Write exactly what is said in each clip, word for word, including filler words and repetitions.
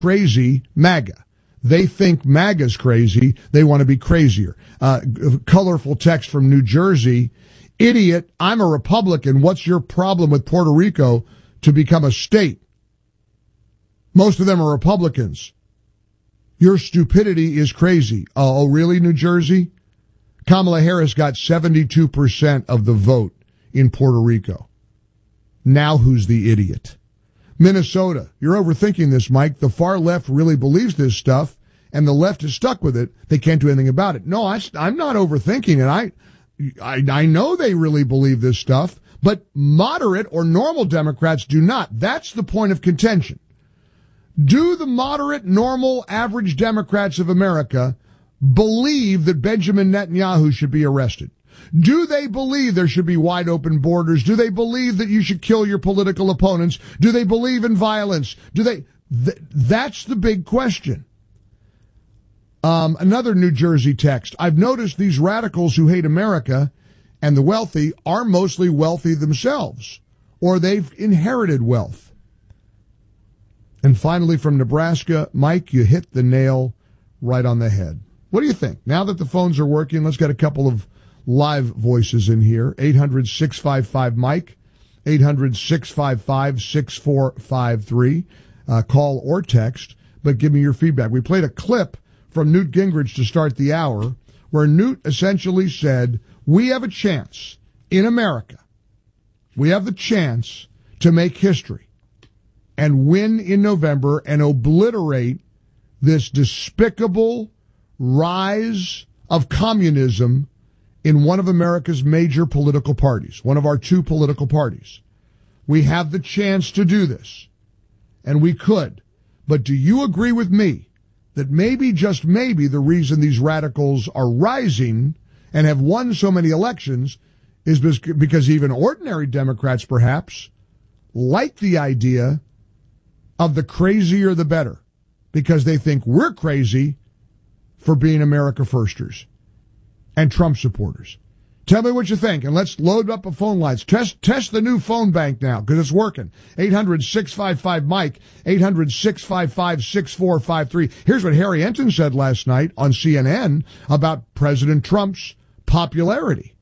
crazy MAGA. They think MAGA's crazy. They want to be crazier. Uh, colorful text from New Jersey. Idiot, I'm a Republican. What's your problem with Puerto Rico to become a state? Most of them are Republicans. Your stupidity is crazy. Oh, really, New Jersey? Kamala Harris got seventy-two percent of the vote in Puerto Rico. Now who's the idiot? Minnesota, you're overthinking this, Mike. The far left really believes this stuff, and the left is stuck with it. They can't do anything about it. No, I, I'm not overthinking it. I, I, I know they really believe this stuff, but moderate or normal Democrats do not. That's the point of contention. Do the moderate, normal, average Democrats of America believe that Benjamin Netanyahu should be arrested? Do they believe there should be wide open borders? Do they believe that you should kill your political opponents? Do they believe in violence? Do they? Th- that's the big question. Um, another New Jersey text. I've noticed these radicals who hate America and the wealthy are mostly wealthy themselves, or they've inherited wealth. And finally, from Nebraska, Mike, you hit the nail right on the head. What do you think? Now that the phones are working, let's get a couple of live voices in here. eight hundred, six five five, Mike, eight hundred, six five five, six four five three. Uh, call or text, but give me your feedback. We played a clip from Newt Gingrich to start the hour where Newt essentially said, we have a chance in America. We have the chance to make history and win in November and obliterate this despicable rise of communism in one of America's major political parties, one of our two political parties. We have the chance to do this, and we could. But do you agree with me that maybe, just maybe, the reason these radicals are rising and have won so many elections is because even ordinary Democrats, perhaps, like the idea of the crazier the better, because they think we're crazy for being America firsters and Trump supporters. Tell me what you think, and let's load up the phone lines. Test test the new phone bank now, because it's working. eight hundred, six five five, Mike, eight hundred, six five five, six four five three. Here's what Harry Enton said last night on C N N about President Trump's popularity.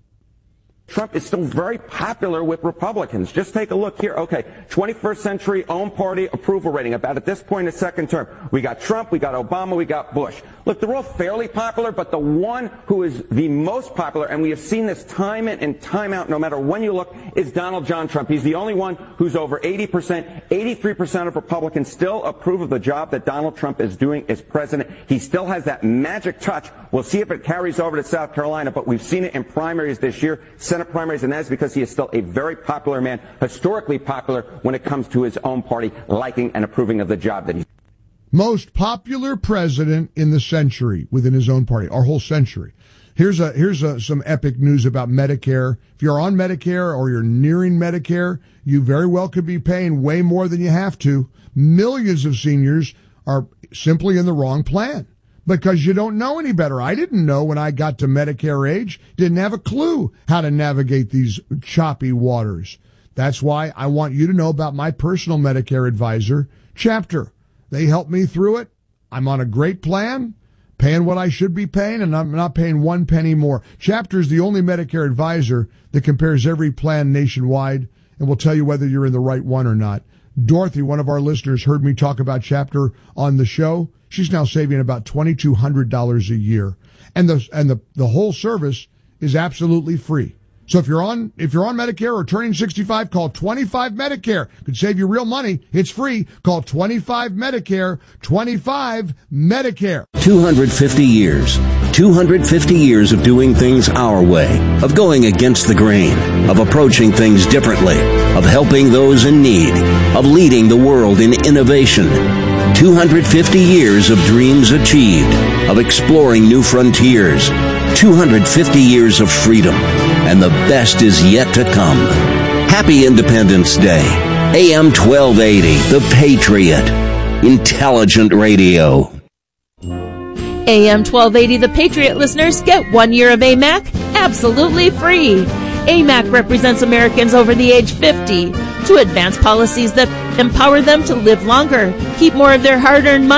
Trump is still very popular with Republicans. Just take a look here. Okay, twenty-first century own party approval rating, about at this point in the second term. We got Trump, we got Obama, we got Bush. Look, they're all fairly popular, but the one who is the most popular, and we have seen this time in and time out, no matter when you look, is Donald John Trump. He's the only one who's over eighty percent. eighty-three percent of Republicans still approve of the job that Donald Trump is doing as president. He still has that magic touch. We'll see if it carries over to South Carolina, but we've seen it in primaries this year, Senate primaries, and that's because he is still a very popular man, historically popular when it comes to his own party liking and approving of the job that he's most popular president in the century within his own party, our whole century. Here's a here's a, some epic news about Medicare. If you're on Medicare or you're nearing Medicare, you very well could be paying way more than you have to. Millions of seniors are simply in the wrong plan because you don't know any better. I didn't know when I got to Medicare age, didn't have a clue how to navigate these choppy waters. That's why I want you to know about my personal Medicare advisor, Chapter. They helped me through it. I'm on a great plan, paying what I should be paying, and I'm not paying one penny more. Chapter is the only Medicare advisor that compares every plan nationwide and will tell you whether you're in the right one or not. Dorothy, one of our listeners, heard me talk about Chapter on the show. She's now saving about twenty-two hundred dollars a year. And the and the, the whole service is absolutely free. So if you're on if you're on Medicare or turning sixty-five, call twenty-five Medicare. Could save you real money. It's free. Call twenty-five Medicare. twenty-five Medicare. two hundred fifty years. two hundred fifty years of doing things our way, of going against the grain, of approaching things differently, of helping those in need, of leading the world in innovation. two hundred fifty years of dreams achieved, of exploring new frontiers. two hundred fifty years of freedom. And the best is yet to come. Happy Independence Day. A M twelve eighty, The Patriot. Intelligent radio. A M twelve eighty, The Patriot listeners get one year of A M A C absolutely free. A M A C represents Americans over the age fifty to advance policies that Empower them to live longer, keep more of their hard-earned money,